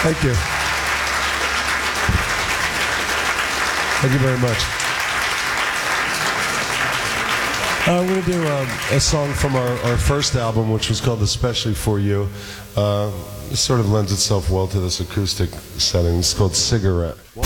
Thank you. Thank you very much. I'm going to do a song from our first album, which was called Especially For You. It sort of lends itself well to this acoustic setting. It's called Cigarette. 1